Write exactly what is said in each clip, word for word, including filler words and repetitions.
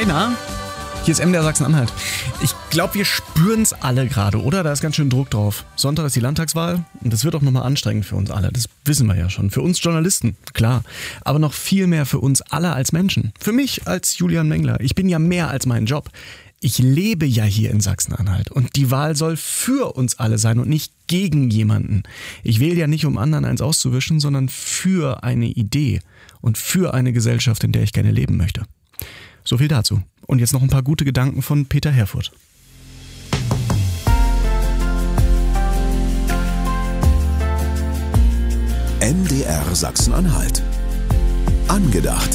Rainer, hier ist M D R Sachsen-Anhalt. Ich glaube, wir spüren es alle gerade, oder? Da ist ganz schön Druck drauf. Sonntag ist die Landtagswahl und das wird auch nochmal anstrengend für uns alle. Das wissen wir ja schon. Für uns Journalisten, klar. Aber noch viel mehr für uns alle als Menschen. Für mich als Julian Mengler. Ich bin ja mehr als mein Job. Ich lebe ja hier in Sachsen-Anhalt und die Wahl soll für uns alle sein und nicht gegen jemanden. Ich wähle ja nicht, um anderen eins auszuwischen, sondern für eine Idee und für eine Gesellschaft, in der ich gerne leben möchte. So viel dazu. Und jetzt noch ein paar gute Gedanken von Peter Herfurth. M D R Sachsen-Anhalt. Angedacht.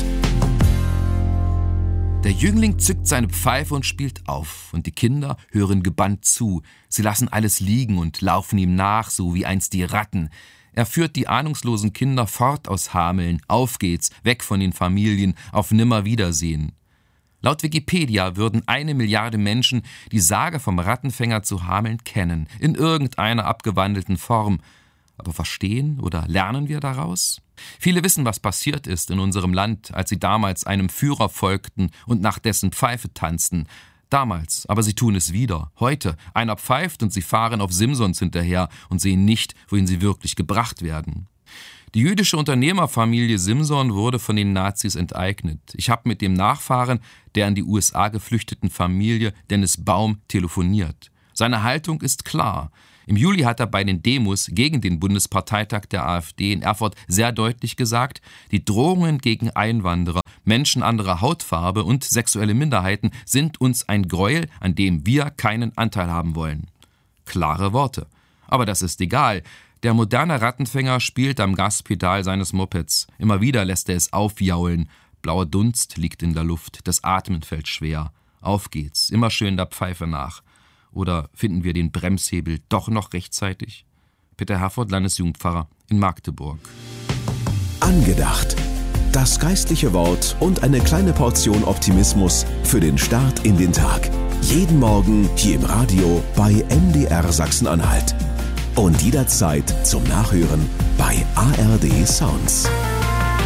Der Jüngling zückt seine Pfeife und spielt auf, und die Kinder hören gebannt zu. Sie lassen alles liegen und laufen ihm nach, so wie einst die Ratten. Er führt die ahnungslosen Kinder fort aus Hameln. Auf geht's, weg von den Familien, auf Nimmerwiedersehen. Laut Wikipedia würden eine Milliarde Menschen die Sage vom Rattenfänger zu Hameln kennen, in irgendeiner abgewandelten Form. Aber verstehen oder lernen wir daraus? Viele wissen, was passiert ist in unserem Land, als sie damals einem Führer folgten und nach dessen Pfeife tanzten. Damals, aber sie tun es wieder. Heute, einer pfeift und sie fahren auf Simsons hinterher und sehen nicht, wohin sie wirklich gebracht werden. Die jüdische Unternehmerfamilie Simson wurde von den Nazis enteignet. Ich habe mit dem Nachfahren der in die U S A geflüchteten Familie Dennis Baum telefoniert. Seine Haltung ist klar. Im Juli hat er bei den Demos gegen den Bundesparteitag der AfD in Erfurt sehr deutlich gesagt, die Drohungen gegen Einwanderer, Menschen anderer Hautfarbe und sexuelle Minderheiten sind uns ein Gräuel, an dem wir keinen Anteil haben wollen. Klare Worte. Aber das ist egal. Der moderne Rattenfänger spielt am Gaspedal seines Mopeds. Immer wieder lässt er es aufjaulen. Blauer Dunst liegt in der Luft. Das Atmen fällt schwer. Auf geht's. Immer schön der Pfeife nach. Oder finden wir den Bremshebel doch noch rechtzeitig? Peter Herfurth, Landesjugendpfarrer in Magdeburg. Angedacht. Das geistliche Wort und eine kleine Portion Optimismus für den Start in den Tag. Jeden Morgen hier im Radio bei M D R Sachsen-Anhalt. Und jederzeit zum Nachhören bei A R D Sounds.